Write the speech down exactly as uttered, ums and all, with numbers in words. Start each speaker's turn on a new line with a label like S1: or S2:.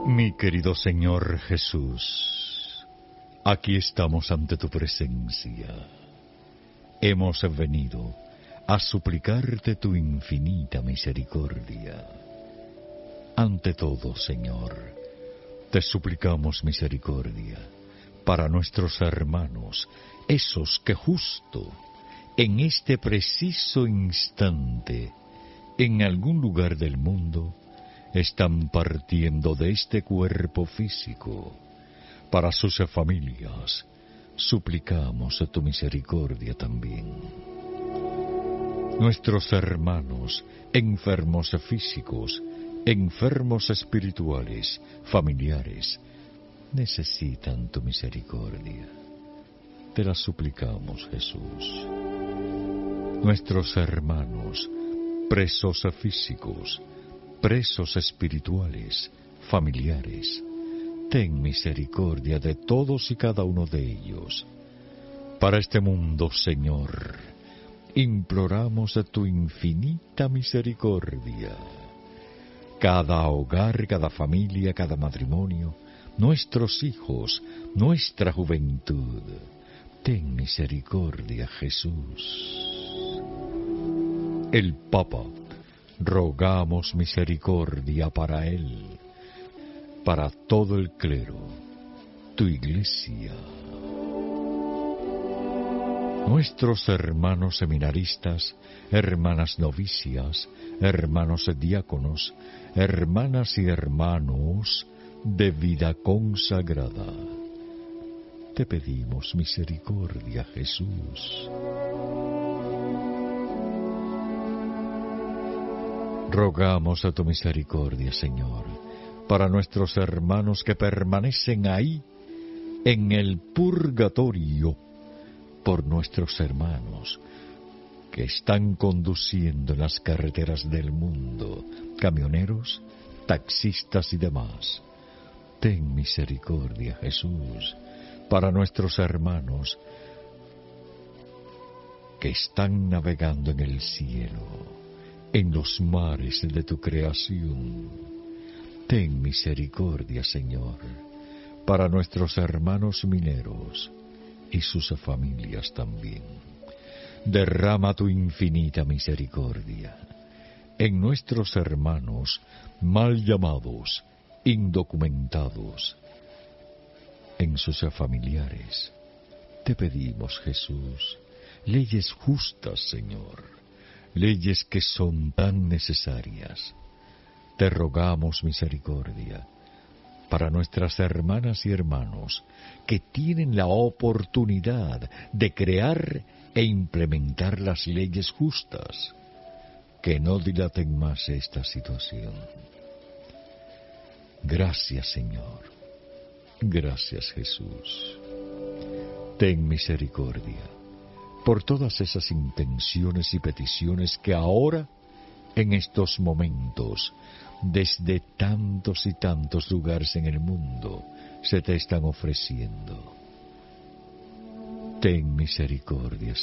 S1: Mi querido Señor Jesús, aquí estamos ante tu presencia. Hemos venido a suplicarte tu infinita misericordia. Ante todo, Señor, te suplicamos misericordia para nuestros hermanos, esos que justo en este preciso instante, en algún lugar del mundo, están partiendo de este cuerpo físico. Para sus familias, suplicamos tu misericordia también. Nuestros hermanos, enfermos físicos, enfermos espirituales, familiares, necesitan tu misericordia. Te la suplicamos, Jesús. Nuestros hermanos, presos físicos, presos espirituales, familiares, ten misericordia de todos y cada uno de ellos. Para este mundo, Señor, imploramos de tu infinita misericordia. Cada hogar, cada familia, cada matrimonio, nuestros hijos, nuestra juventud, ten misericordia, Jesús. El Papa, rogamos misericordia para él, para todo el clero, tu Iglesia. Nuestros hermanos seminaristas, hermanas novicias, hermanos diáconos, hermanas y hermanos de vida consagrada. Te pedimos misericordia, Jesús. Rogamos a tu misericordia, Señor, para nuestros hermanos que permanecen ahí, en el purgatorio, por nuestros hermanos que están conduciendo en las carreteras del mundo, camioneros, taxistas y demás. Ten misericordia, Jesús, para nuestros hermanos que están navegando en el cielo, en los mares de tu creación. Ten misericordia, Señor, para nuestros hermanos mineros y sus familias también. Derrama tu infinita misericordia en nuestros hermanos mal llamados, indocumentados, en sus familiares. Te pedimos, Jesús, leyes justas, Señor, leyes que son tan necesarias. Te rogamos misericordia para nuestras hermanas y hermanos que tienen la oportunidad de crear e implementar las leyes justas, que no dilaten más esta situación. Gracias, Señor. Gracias, Jesús. Ten misericordia por todas esas intenciones y peticiones que ahora, en estos momentos, desde tantos y tantos lugares en el mundo, se te están ofreciendo. Ten misericordia,